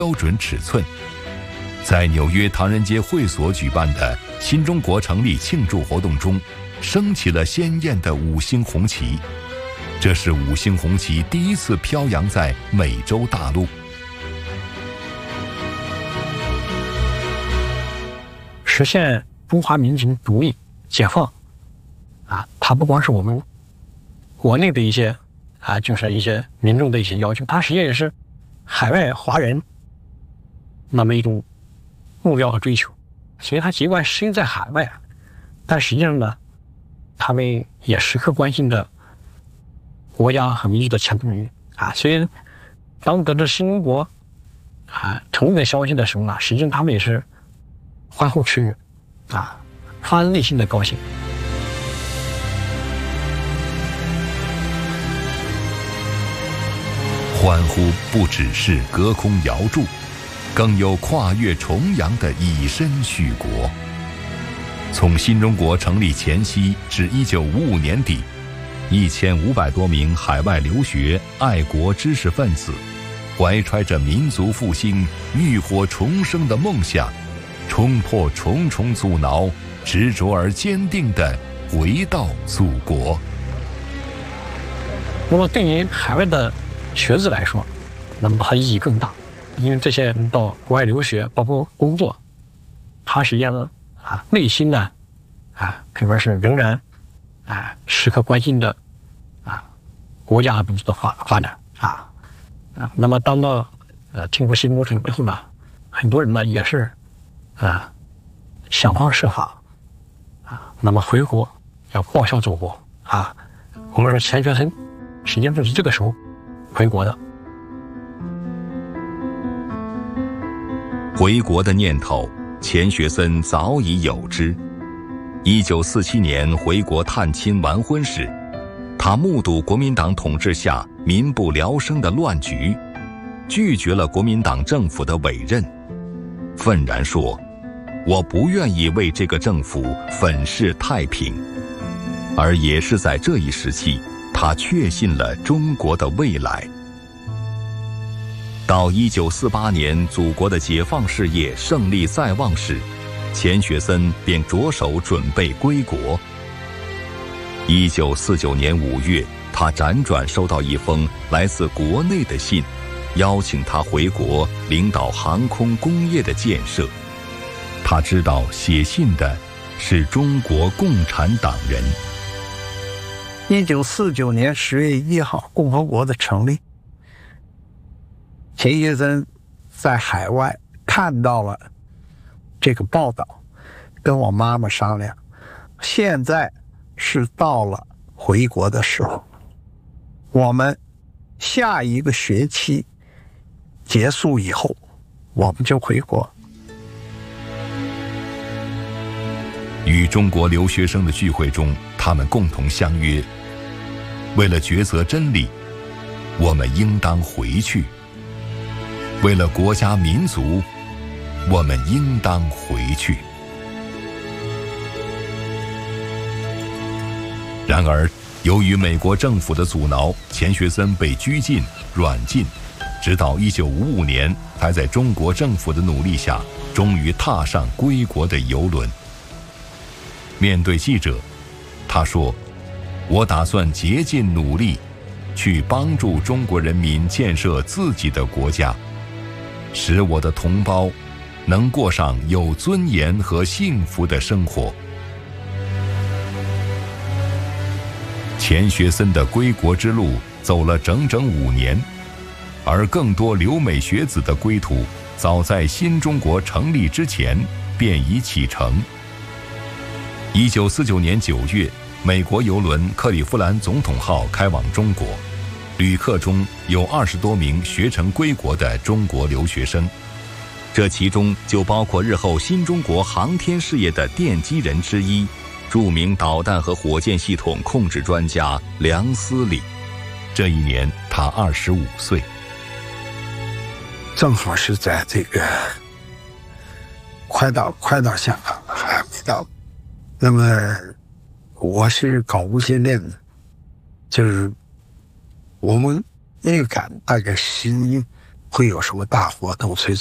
标准尺寸。在纽约唐人街会所举办的新中国成立庆祝活动中，升起了鲜艳的5星红旗。这是5星红旗第一次飘扬在美洲大陆。 实现中华民族独立解放它不光是我们国内的一些就是一些民众的一些要求，它实际上也是海外华人那么一种目标和追求。所以它尽管身在海外，但实际上呢，他们也时刻关心着国家和民族的前途命运所以当得知新中国成立的消息的时候呢，实际上他们也是欢呼雀跃发自内心的高兴。 欢呼不只是隔空遥祝，更有跨越重洋的以身许国。从新中国成立前夕至1955年底，1500多名海外留学爱国知识分子，怀揣着民族复兴、浴火重生的梦想，冲破重重阻挠，执着而坚定地回到祖国。 那么对于海外的学子来说，那么它意义更大，因为这些人到国外留学，包括工作，他实际上内心呢可以说是仍然时刻关心着国家民族的发展那么当到庆祝新中国成立以后呢，很多人呢也是想方设法那么回国要报效祖国我们说钱学森实际上就是这个时候回国的。 回国的念头，钱学森早已有之。1947年回国探亲完婚时，他目睹国民党统治下民不聊生的乱局，拒绝了国民党政府的委任，愤然说：“我不愿意为这个政府粉饰太平。”而也是在这一时期，他确信了中国的未来。到1948年，祖国的解放事业胜利在望时，钱学森便着手准备归国。1949年5月，他辗转收到一封来自国内的信，邀请他回国领导航空工业的建设。他知道写信的是中国共产党人。 1949年10月1号，共和国的成立，钱学森在海外看到了这个报道，跟我妈妈商量，现在是到了回国的时候，我们下一个学期结束以后，我们就回国。 与中国留学生的聚会中，他们共同相约，为了抉择真理，我们应当回去；为了国家民族，我们应当回去。然而，由于美国政府的阻挠，钱学森被拘禁、软禁，直到1955年，才在中国政府的努力下，终于踏上归国的游轮。面对记者，他说：“我打算竭尽努力，去帮助中国人民建设自己的国家，使我的同胞能过上有尊严和幸福的生活。”钱学森的归国之路走了整整5年，而更多留美学子的归途，早在新中国成立之前便已启程。1949年9月，美国邮轮克利夫兰总统号开往中国，旅客中有20多名学成归国的中国留学生，这其中就包括日后新中国航天事业的奠基人之一，著名导弹和火箭系统控制专家梁思礼。这一年他25岁， 正好是在这个快到香港了，还没到。那么我是搞无线电的，就是我们预感大概11 会有什么大活动？崔